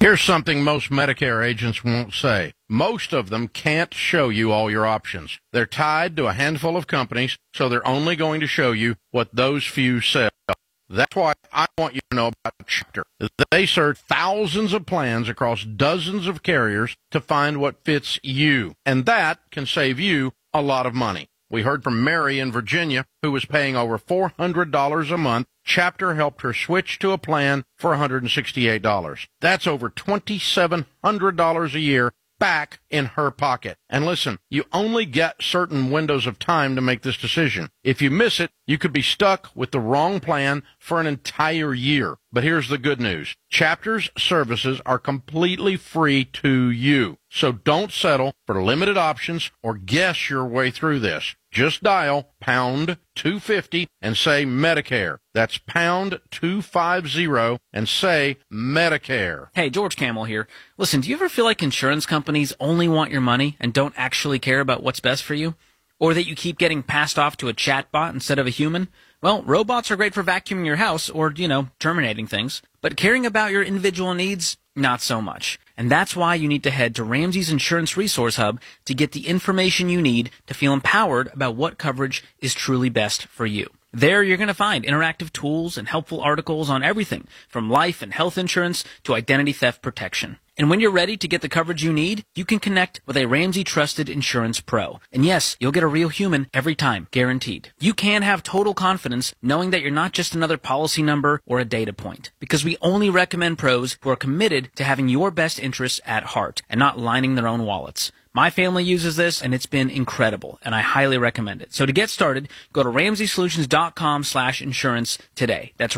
Here's something most Medicare agents won't say. Most of them can't show you all your options. They're tied to a handful of companies, so they're only going to show you what those few sell. That's why I want you to know about Chapter. They search thousands of plans across dozens of carriers to find what fits you, and that can save you a lot of money. We heard from Mary in Virginia, who was paying over $400 a month. Chapter helped her switch to a plan for $168. That's over $2,700 a year back in her pocket. And listen, you only get certain windows of time to make this decision. If you miss it, you could be stuck with the wrong plan for an entire year. But here's the good news. Chapter's services are completely free to you. So don't settle for limited options or guess your way through this. Just dial pound 250 and say Medicare. That's pound 250 and say Medicare. Hey, George Camel here. Listen, do you ever feel like insurance companies only want your money and don't actually care about what's best for you? Or that you keep getting passed off to a chatbot instead of a human? Well, robots are great for vacuuming your house or, terminating things. But caring about your individual needs, not so much. And that's why you need to head to Ramsey's Insurance Resource Hub to get the information you need to feel empowered about what coverage is truly best for you. There you're going to find interactive tools and helpful articles on everything from life and health insurance to identity theft protection. And when you're ready to get the coverage you need, you can connect with a Ramsey Trusted Insurance Pro. And yes, you'll get a real human every time, guaranteed. You can have total confidence knowing that you're not just another policy number or a data point. Because we only recommend pros who are committed to having your best interests at heart and not lining their own wallets. My family uses this, and it's been incredible, and I highly recommend it. So to get started, go to RamseySolutions.com/insurance today. That's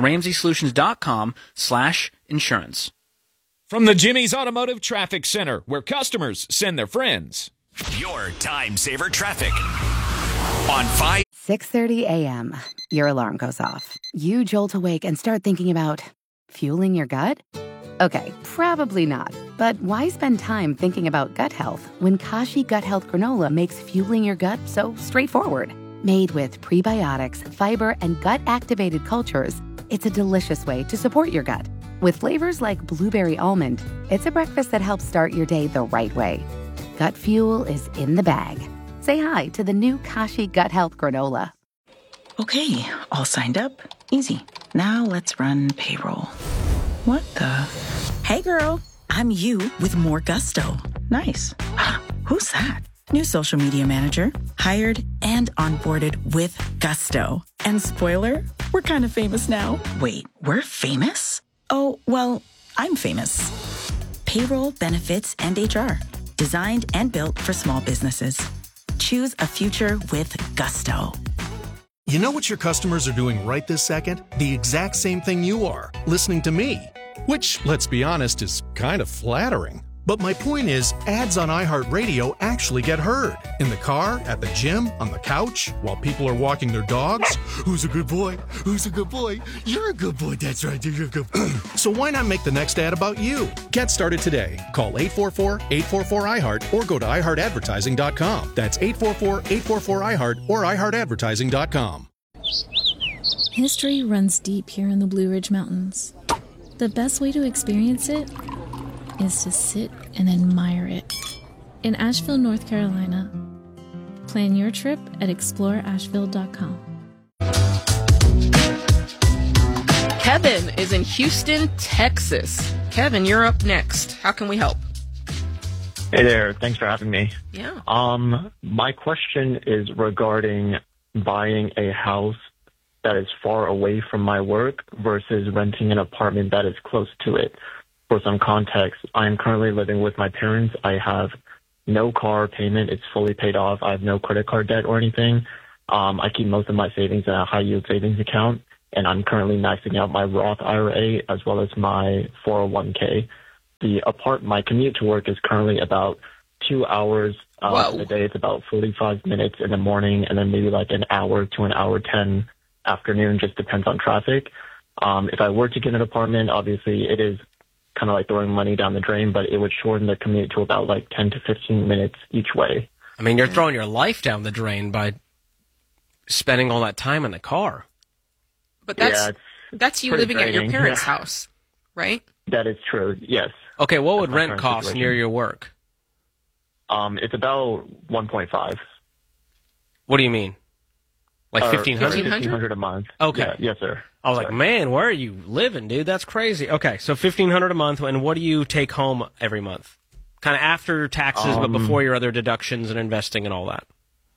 RamseySolutions.com/insurance. From the Jimmy's Automotive Traffic Center, where customers send their friends. Your time saver traffic on 6:30 a.m. Your alarm goes off. You jolt awake and start thinking about fueling your gut? Okay, probably not. But why spend time thinking about gut health when Kashi Gut Health Granola makes fueling your gut so straightforward? Made with prebiotics, fiber, and gut-activated cultures, it's a delicious way to support your gut. With flavors like blueberry almond, it's a breakfast that helps start your day the right way. Gut fuel is in the bag. Say hi to the new Kashi Gut Health Granola. Okay, all signed up. Easy. Now let's run payroll. What the? Hey girl, I'm you with more gusto. Nice. Who's that? New social media manager, hired and onboarded with gusto. And spoiler, we're kind of famous now. Wait, we're famous? Oh, well, I'm famous. Payroll, benefits, and HR. Designed and built for small businesses. Choose a future with gusto. You know what your customers are doing right this second? The exact same thing you are, listening to me. Which, let's be honest, is kind of flattering. But my point is, ads on iHeartRadio actually get heard. In the car, at the gym, on the couch, while people are walking their dogs. Who's a good boy? Who's a good boy? You're a good boy, that's right, you're a good boy. So why not make the next ad about you? Get started today. Call 844-844-iHeart or go to iHeartAdvertising.com. That's 844-844-iHeart or iHeartAdvertising.com. History runs deep here in the Blue Ridge Mountains. The best way to experience it is to sit and admire it. In Asheville, North Carolina. Plan your trip at exploreasheville.com. Kevin is in Houston, Texas. Kevin, you're up next. How can we help? Hey there. Thanks for having me. Yeah. My question is regarding buying a house that is far away from my work versus renting an apartment that is close to it. For some context, I am currently living with my parents. I have no car payment. It's fully paid off. I have no credit card debt or anything. I keep most of my savings in a high-yield savings account, and I'm currently maxing out my Roth IRA as well as my 401k. My commute to work is currently about 2 hours a day. It's about 45 minutes in the morning and then maybe like an hour to an hour 10 afternoon, just depends on traffic. If I were to get an apartment, obviously it is kind of like throwing money down the drain, but it would shorten the commute to about like 10 to 15 minutes each way. I mean, you're throwing your life down the drain by spending all that time in the car. But that's you living at your parents' house, right? That is true, yes. Okay, what would That's my rent current cost situation. near your work? It's about 1.5. What do you mean? Like 1,500? 1,500 a month. Okay. Yeah, yes, sir. I was like, man, where are you living, dude? That's crazy. Okay, so 1,500 a month, and what do you take home every month? Kind of after taxes, but before your other deductions and investing and all that.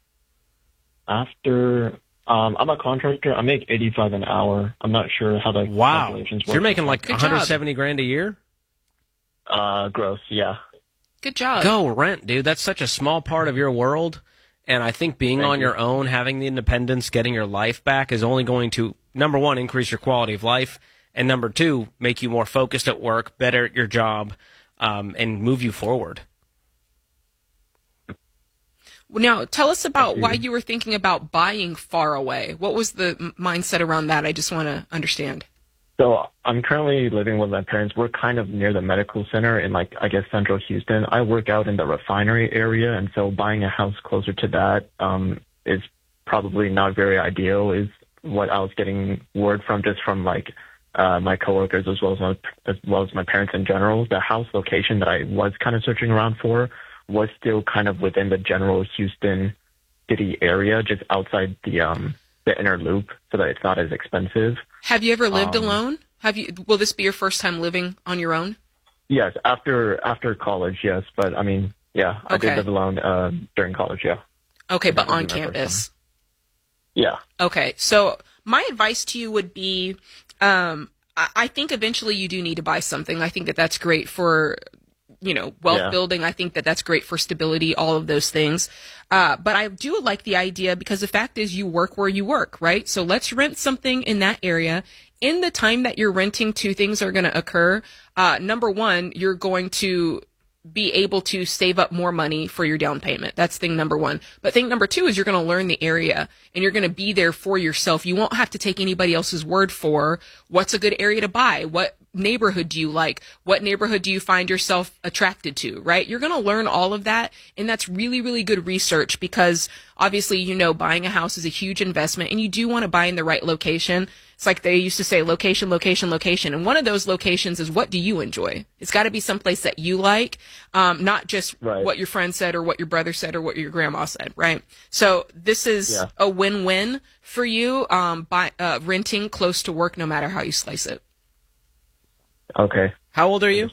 After, I'm a contractor. I make $85 an hour. I'm not sure how the calculations So work. you're making like Good job. 170 grand a year? Gross, yeah. Good job. Go rent, dude. That's such a small part of your world. And I think being on your own, having the independence, getting your life back is only going to, number one, increase your quality of life, and number two, make you more focused at work, better at your job, and move you forward. Now, tell us about why you were thinking about buying far away. What was the mindset around that? I just want to understand. So I'm currently living with my parents. We're kind of near the medical center in, like, I guess, central Houston. I work out in the refinery area, and so buying a house closer to that is probably not very ideal, is what I was getting word from, just from, like, my coworkers as well as my parents in general. The house location that I was kind of searching around for was still kind of within the general Houston city area, just outside the inner loop, so that it's not as expensive. Have you ever lived alone? Will this be your first time living on your own? Yes, after college, yes. But I mean, yeah, I Okay. did live alone during college, yeah. Okay, but That would on be my first campus. Yeah. Okay, so my advice to you would be, I think eventually you do need to buy something. I think that that's great for, wealth building. I think that that's great for stability, all of those things. But I do like the idea because the fact is you work where you work, right? So let's rent something in that area. In the time that you're renting, two things are going to occur. Number one, you're going to be able to save up more money for your down payment. That's thing number one. But thing number two is you're going to learn the area and you're going to be there for yourself. You won't have to take anybody else's word for what's a good area to buy. What neighborhood do you like? What neighborhood do you find yourself attracted to, right? You're going to learn all of that. And that's really, really good research because obviously, buying a house is a huge investment and you do want to buy in the right location. It's like they used to say, location, location, location. And one of those locations is, what do you enjoy? It's got to be someplace that you like, not just what your friend said or what your brother said or what your grandma said, right? So this is a win-win for you, by renting close to work, no matter how you slice it. Okay. How old are you?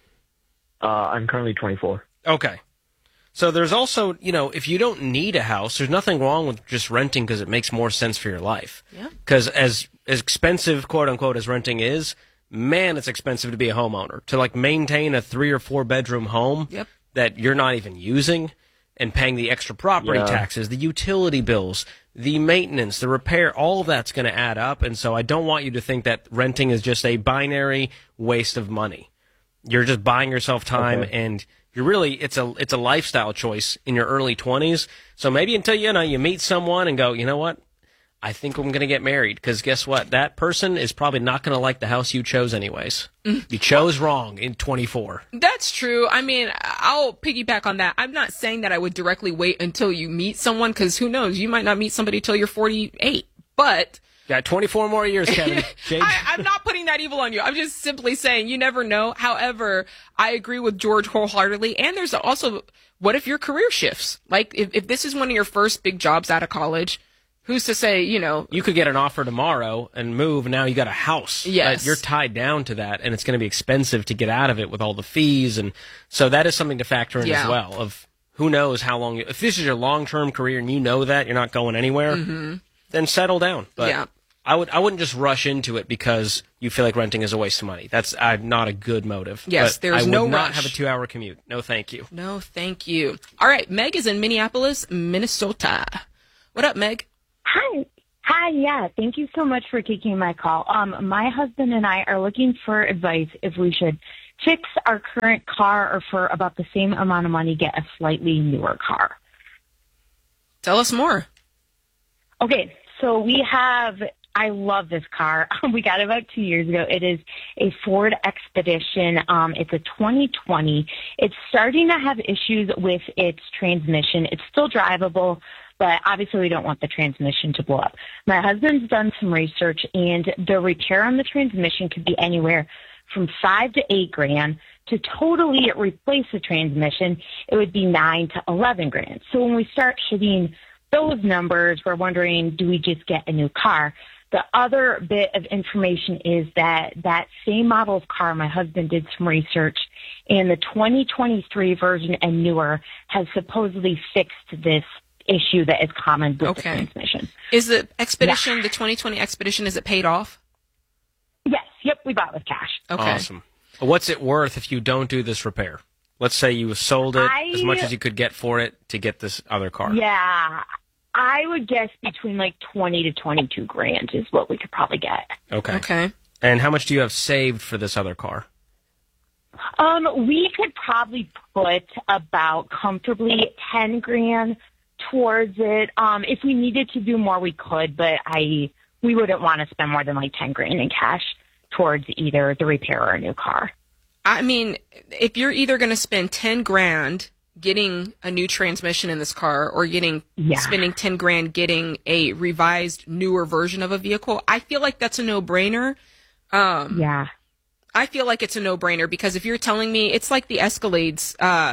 I'm currently 24. Okay. So there's also, if you don't need a house, there's nothing wrong with just renting because it makes more sense for your life. Yeah. Because as expensive, quote unquote, as renting is, man, it's expensive to be a homeowner. To like maintain a 3 or 4 bedroom home that you're not even using and paying the extra property taxes, the utility bills, the maintenance, the repair, all of that's going to add up. And so I don't want you to think that renting is just a binary waste of money. You're just buying yourself time and you're really, it's a lifestyle choice in your early 20s. So maybe until, you meet someone and go, you know what? I think I'm going to get married. Because guess what? That person is probably not going to like the house you chose anyways. You chose wrong in 24. That's true. I mean, I'll piggyback on that. I'm not saying that I would directly wait until you meet someone because who knows? You might not meet somebody till you're 48. But got 24 more years, Kevin. I'm not putting that evil on you. I'm just simply saying you never know. However, I agree with George wholeheartedly. And there's also, what if your career shifts? Like, if this is one of your first big jobs out of college, who's to say, You could get an offer tomorrow and move, and now you got a house. Yes. You're tied down to that, and it's going to be expensive to get out of it with all the fees. And so that is something to factor in as well, of who knows how long. If this is your long-term career and you know that, you're not going anywhere, then settle down. But I wouldn't just rush into it because you feel like renting is a waste of money. That's not a good motive. Yes, but there's I would no not rush. have a 2-hour commute. No, thank you. No, thank you. All right, Meg is in Minneapolis, Minnesota. What up, Meg? Hi, yeah. Thank you so much for taking my call. My husband and I are looking for advice if we should fix our current car or for about the same amount of money get a slightly newer car. Tell us more. Okay, so I love this car. We got it about 2 years ago. It is a Ford Expedition. It's a 2020. It's starting to have issues with its transmission. It's still drivable, but obviously we don't want the transmission to blow up. My husband's done some research, and the repair on the transmission could be anywhere from $5,000 to $8,000. To totally replace the transmission, it would be $9,000 to $11,000. So when we start hitting those numbers, we're wondering, do we just get a new car? The other bit of information is that same model of car, my husband did some research, and the 2023 version and newer has supposedly fixed this issue that is common with the transmission. Is the Expedition, the 2020 Expedition, is it paid off? Yes. Yep, we bought it with cash. Okay. Awesome. What's it worth if you don't do this repair? Let's say you sold it as much as you could get for it to get this other car. Yeah, I would guess between like $20,000 to $22,000 is what we could probably get. Okay. And how much do you have saved for this other car? We could probably put about comfortably $10,000 towards it. If we needed to do more, we could, but we wouldn't want to spend more than like $10,000 in cash towards either the repair or a new car. I mean, if you're either going to spend $10,000 getting a new transmission in this car or spending $10,000 getting a revised, newer version of a vehicle, I feel like that's a no-brainer. I feel like it's a no-brainer because if you're telling me it's like the Escalades,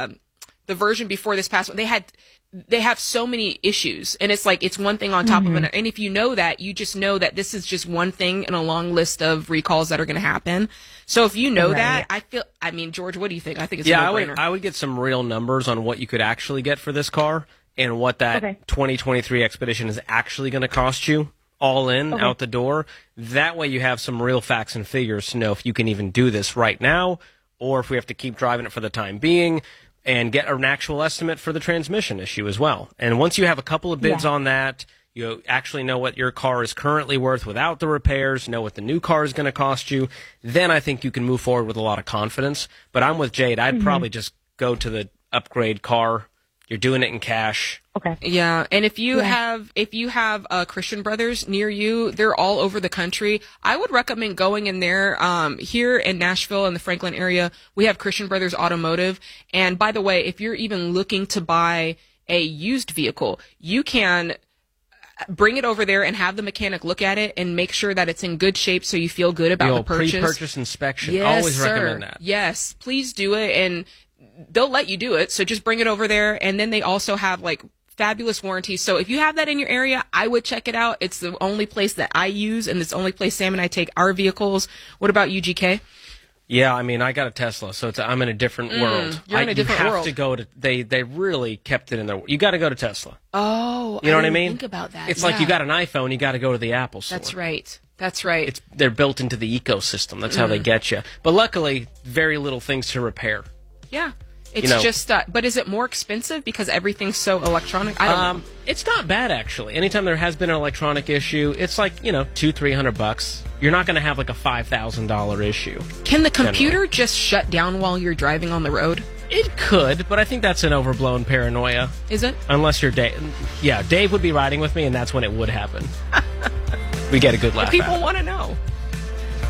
the version before this past one, they have so many issues, and it's like it's one thing on top of another. And if you know that, you just know that this is just one thing in a long list of recalls that are going to happen. So if you know that, I mean, George, what do you think? I think it's a no-brainer. I would get some real numbers on what you could actually get for this car and what that 2023 Expedition is actually going to cost you all in, out the door. That way you have some real facts and figures to know if you can even do this right now or if we have to keep driving it for the time being, and get an actual estimate for the transmission issue as well. And once you have a couple of bids on that, you actually know what your car is currently worth without the repairs, know what the new car is going to cost you, then I think you can move forward with a lot of confidence. But I'm with Jade. I'd probably just go to the upgrade car. You're doing it in cash. Yeah, and if you have Christian Brothers near you, they're all over the country. I would recommend going in there. Here in Nashville in the Franklin area, we have Christian Brothers Automotive. And by the way, if you're even looking to buy a used vehicle, you can bring it over there and have the mechanic look at it and make sure that it's in good shape so you feel good about the purchase. Pre-purchase inspection. Yes, always recommend that. Yes, please do it, and they'll let you do it. So just bring it over there, and then they also have like fabulous warranties. So if you have that in your area, I would check it out. It's the only place that I use, and it's the only place Sam and I take our vehicles. What about you, GK? Yeah, I mean, I got a Tesla, so I'm in a different world. You're in a different world. You have to go to, they really kept it in there. You got to go to Tesla. Oh, you know what I mean? Think about that. It's like you got an iPhone, you got to go to the Apple store. That's right. That's right. They're built into the ecosystem. That's how they get you. But luckily, very little things to repair. Yeah. It's just, but is it more expensive because everything's so electronic? I don't know. It's not bad, actually. Anytime there has been an electronic issue, it's like, $200-300. You're not going to have like a $5,000 issue. Can the computer just shut down while you're driving on the road? It could, but I think that's an overblown paranoia. Is it? Unless you're Dave. Yeah, Dave would be riding with me, and that's when it would happen. We get a good laugh. People want to know.